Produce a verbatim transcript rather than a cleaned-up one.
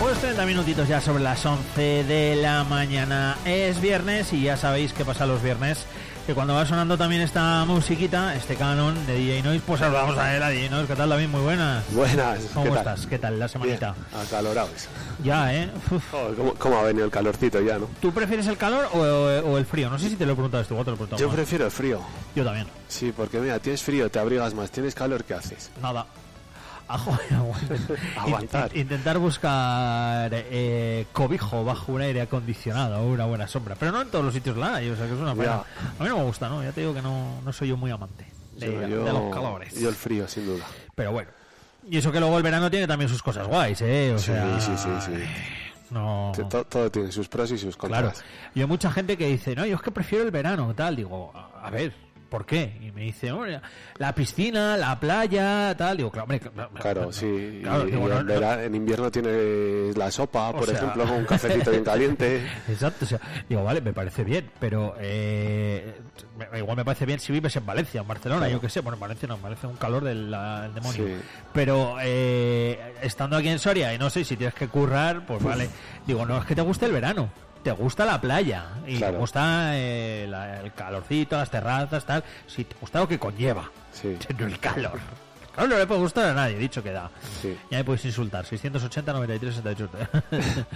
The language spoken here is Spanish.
Pues treinta minutitos ya sobre las once de la mañana. Es viernes y ya sabéis qué pasa los viernes, que cuando va sonando también esta musiquita, este canon de D J Noise, pues saludamos a él, a D J Noise. ¿Qué tal, David? Muy buenas. Buenas. ¿Cómo ¿Qué estás? tal? ¿Qué tal la semanita? Bien, acalorados. Ya, ¿eh? Uf. Joder, ¿cómo, ¿Cómo ha venido el calorcito ya, no? ¿Tú prefieres el calor o, o, o el frío? No sé si te lo he preguntado esto, o te lo he preguntado Yo más. prefiero el frío. Yo también. Sí, porque mira, tienes frío, te abrigas más, tienes calor, ¿qué haces? Nada. Ah, joder, Aguantar. Int- Intentar buscar eh, cobijo bajo un aire acondicionado o una buena sombra. Pero no en todos los sitios la hay, o sea que es una pena. A mí no me gusta, ¿no? Ya te digo que no, no soy yo muy amante de, yo, yo, de los calores. Yo el frío, sin duda. Pero bueno. Y eso que luego el verano tiene también sus cosas guays, ¿eh? O sí, sea, sí, sí, sí. No... Todo, todo tiene sus pros y sus contras. Claro. Y hay mucha gente que dice, no, yo es que prefiero el verano, tal. Digo, a, a ver... ¿Por qué? Y me dice, hombre, la piscina, la playa, tal. Digo, claro, hombre, claro, claro sí. Claro, y, digo, y no, en, verano, en invierno tienes la sopa, por sea, ejemplo, con un cafecito bien caliente. Exacto, o sea, digo, vale, me parece bien, pero eh, igual me parece bien si vives en Valencia, en Barcelona, claro. Yo qué sé. Bueno, en Valencia no, me parece un calor del, la, del demonio. Sí. Pero eh, estando aquí en Soria, y no sé si tienes que currar, pues vale. Digo, no, es que te guste el verano. Te gusta la playa y claro. Te gusta eh, la, el calorcito, las terrazas, tal. Si te gusta lo que conlleva, sí. No el calor. Claro, no le puede gustar a nadie, dicho que da. Sí. Ya me puedes insultar. seiscientos ochenta, noventa y tres, sesenta y ocho